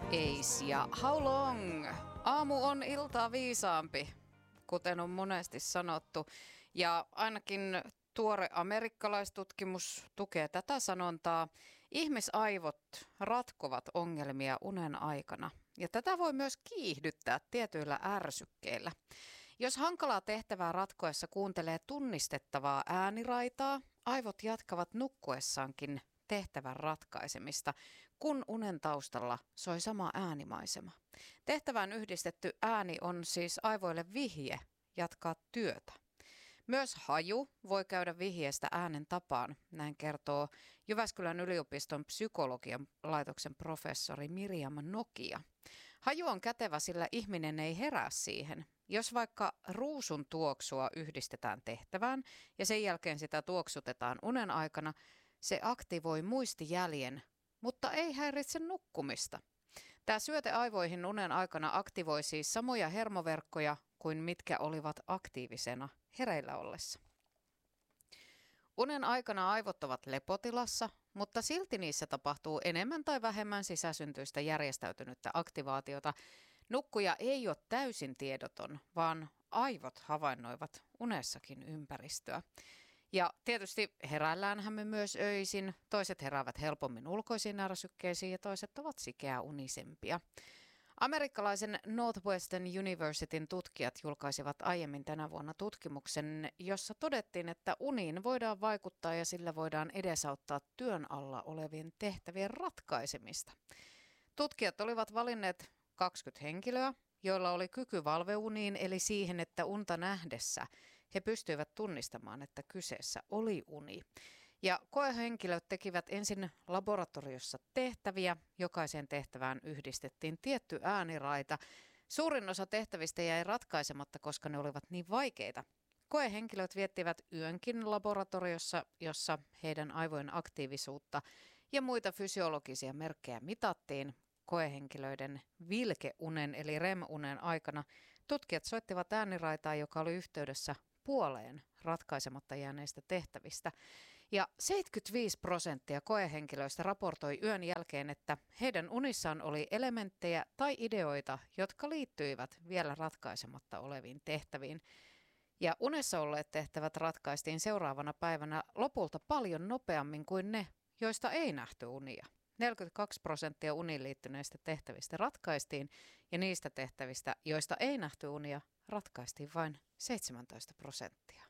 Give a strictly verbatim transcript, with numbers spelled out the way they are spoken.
Ace ja How Long? Aamu on iltaa viisaampi, kuten on monesti sanottu. Ja ainakin tuore amerikkalaistutkimus tukee tätä sanontaa. Ihmisaivot ratkovat ongelmia unen aikana. Ja tätä voi myös kiihdyttää tietyillä ärsykkeillä. Jos hankalaa tehtävää ratkoessa kuuntelee tunnistettavaa ääniraitaa, aivot jatkavat nukkuessaankin tehtävän ratkaisemista, kun unen taustalla soi sama äänimaisema. Tehtävään yhdistetty ääni on siis aivoille vihje jatkaa työtä. Myös haju voi käydä vihjeestä äänen tapaan, näin kertoo Jyväskylän yliopiston psykologian laitoksen professori Mirjam Nokia. Haju on kätevä, sillä ihminen ei herää siihen. Jos vaikka ruusun tuoksua yhdistetään tehtävään ja sen jälkeen sitä tuoksutetaan unen aikana, se aktivoi muistijäljen, mutta ei häiritse nukkumista. Tämä syöte aivoihin unen aikana aktivoi siis samoja hermoverkkoja kuin mitkä olivat aktiivisena hereillä ollessa. Unen aikana aivot ovat lepotilassa, mutta silti niissä tapahtuu enemmän tai vähemmän sisäsyntyistä järjestäytynyttä aktivaatiota. Nukkuja ei ole täysin tiedoton, vaan aivot havainnoivat unessakin ympäristöä. Ja tietysti heräilläänhän me myös öisin. Toiset heräävät helpommin ulkoisiin ärsykkeisiin ja toiset ovat sikeä unisempia. Amerikkalaisen Northwestern Universityn tutkijat julkaisivat aiemmin tänä vuonna tutkimuksen, jossa todettiin, että uniin voidaan vaikuttaa ja sillä voidaan edesauttaa työn alla olevien tehtävien ratkaisemista. Tutkijat olivat valinneet kaksikymmentä henkilöä, joilla oli kyky valveuniin, eli siihen, että unta nähdessä he pystyivät tunnistamaan, että kyseessä oli uni. Ja koehenkilöt tekivät ensin laboratoriossa tehtäviä. Jokaiseen tehtävään yhdistettiin tietty ääniraita. Suurin osa tehtävistä jäi ratkaisematta, koska ne olivat niin vaikeita. Koehenkilöt viettivät yönkin laboratoriossa, jossa heidän aivojen aktiivisuutta ja muita fysiologisia merkkejä mitattiin. Koehenkilöiden vilkeunen eli R E M-unen aikana tutkijat soittivat ääniraitaa, joka oli yhteydessä puoleen ratkaisematta jääneistä tehtävistä. Ja seitsemänkymmentäviisi prosenttia koehenkilöistä raportoi yön jälkeen, että heidän unissaan oli elementtejä tai ideoita, jotka liittyivät vielä ratkaisematta oleviin tehtäviin. Ja unessa olleet tehtävät ratkaistiin seuraavana päivänä lopulta paljon nopeammin kuin ne, joista ei nähty unia. neljäkymmentäkaksi prosenttia uniin liittyneistä tehtävistä ratkaistiin ja niistä tehtävistä, joista ei nähty unia, ratkaistiin vain seitsemäntoista prosenttia.